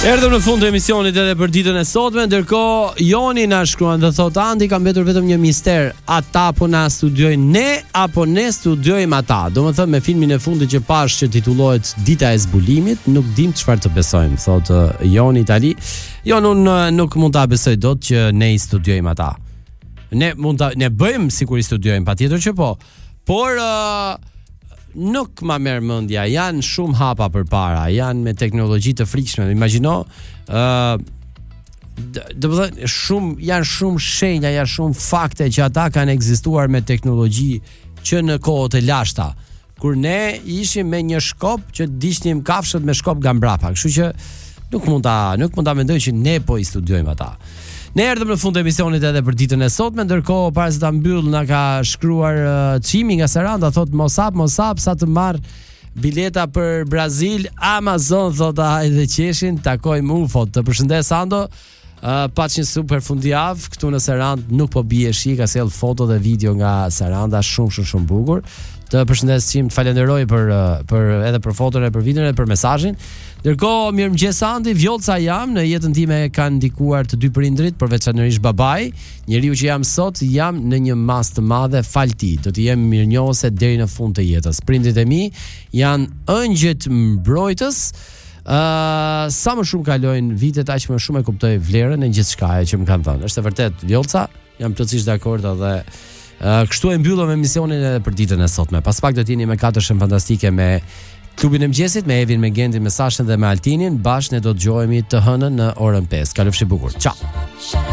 Erdhëm në fund të emisionit edhe për ditën e sotme, ndërkohë Joni na shkruan dhe thotë Andi, ka mbetur vetëm një mister, ata po na studiojnë ne apo ne studiojmë ata. Domethënë me filmin e fundit që pash që titullohet Dita e zbulimit, nuk dim çfarë të besojmë, thotë Joni Itali. Jo, unë nuk mund ta besoj dot që ne i studiojmë ata. Ne bëjmë sikur i studiojmë, patjetër që po. Por nuk ma merr mendja, janë shumë hapa përpara, janë me teknologji të frikshme. Imagjino, domethënë janë shumë shenja, janë shumë fakte që ata kanë ekzistuar me teknologji që në kohët e lashta, kur ne ishim me një shkop që diqnim kafshët me shkop nga mbrapa. Kështu që nuk mund ta mendoj që ne po i studiojmë ata. Ne erdhëm në fund të emisionit edhe për ditën e sotme, ndërkohë para se ta mbyll na ka shkruar Çimi nga Saranda, thotë mos hap sa të marr bileta për Brazil, Amazon thotë hajde qeshin, takojmë UFO. Të përshëndes Ando. Paç një super fundjavë këtu në Sarandë, nuk po bie shi, ka sjell foto dhe video nga Saranda shumë bukur. Të përshëndes Çim, të falenderoj për edhe për foton e për videon e për mesazhin. Ndërkohë, mirëmëngjes Andi, Vjollca jam, në jetën time kanë ndikuar të dy prindrit, përveçanërisht babai. Njeriu që jam sot, jam në një mas të madhe, falti. Do të jem mirënjohëse deri në fund të jetës. Prindrit e mi janë ëngjët mbrojtës. Sa më shumë kalojnë vitet, aq më shumë e kuptoj vlerën e gjithçka që më kanë thënë. Është e vërtet, Vjollca, jam plotësisht dakord edhe kështu e mbyllëm emisionin edhe për ditën e sotme. Pas pak do të jeni me 4 shën fantastike me Klubin e mëngjesit, me Evin, me Gendin, me Sashën dhe me Altinin. Bashkë ne do të dëgjohemi të hënën në orën 5. Kalofshi bukur. Ciao.